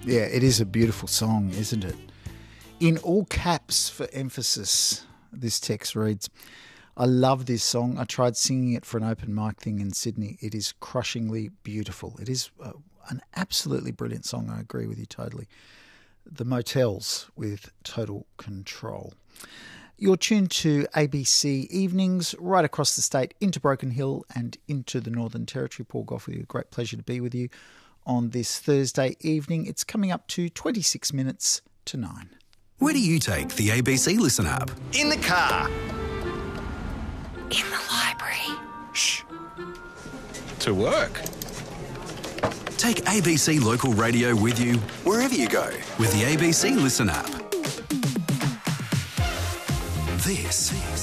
Yeah, it is a beautiful song, isn't it? In all caps for emphasis, this text reads, I love this song. I tried singing it for an open mic thing in Sydney. It is crushingly beautiful. It is an absolutely brilliant song. I agree with you totally. The Motels with Total Control. You're tuned to ABC Evenings right across the state into Broken Hill and into the Northern Territory. Paul Gough with you. A great pleasure to be with you on this Thursday evening. It's coming up to 26 minutes to 9. Where do you take the ABC Listen app? In the car. In the library. Shh. To work. Take ABC Local Radio with you wherever you go with the ABC Listen app. This